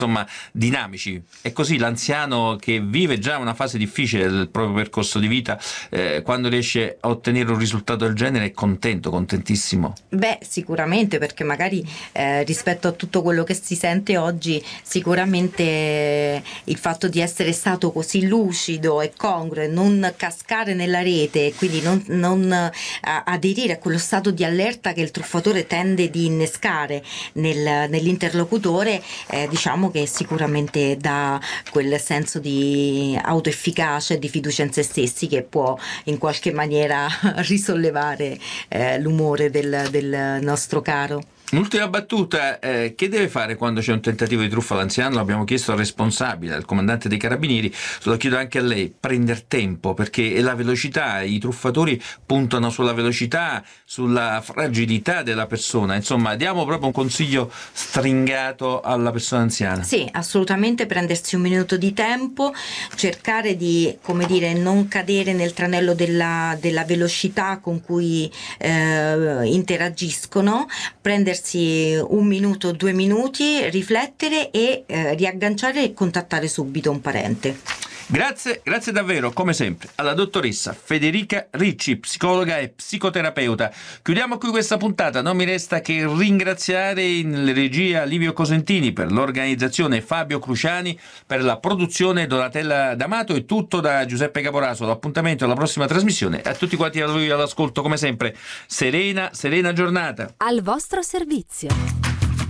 insomma dinamici. È così l'anziano che vive già una fase difficile del proprio percorso di vita, quando riesce a ottenere un risultato del genere è contentissimo. Beh, sicuramente, perché magari rispetto a tutto quello che si sente oggi, sicuramente il fatto di essere stato così lucido e congruo e non cascare nella rete e quindi non aderire a quello stato di allerta che il truffatore tende di innescare nell'interlocutore, diciamo che sicuramente dà quel senso di autoefficacia e di fiducia in se stessi che può in qualche maniera risollevare l'umore del nostro caro. Un'ultima battuta, che deve fare quando c'è un tentativo di truffa all'anziano? L'abbiamo chiesto al responsabile, al comandante dei carabinieri, lo chiedo anche a lei: prender tempo, perché è la velocità, i truffatori puntano sulla velocità, sulla fragilità della persona, insomma diamo proprio un consiglio stringato alla persona anziana. Sì, assolutamente, prendersi un minuto di tempo, cercare di, come dire, non cadere nel tranello della velocità con cui interagiscono, prendersi un minuto, 2 minuti, riflettere e riagganciare e contattare subito un parente. Grazie davvero, come sempre, alla dottoressa Federica Ricci, psicologa e psicoterapeuta. Chiudiamo qui questa puntata, non mi resta che ringraziare in regia Livio Cosentini, per l'organizzazione Fabio Cruciani, per la produzione Donatella D'Amato, e tutto da Giuseppe Caporaso. L'appuntamento alla prossima trasmissione, a tutti quanti a voi all'ascolto, come sempre, serena giornata. Al vostro servizio.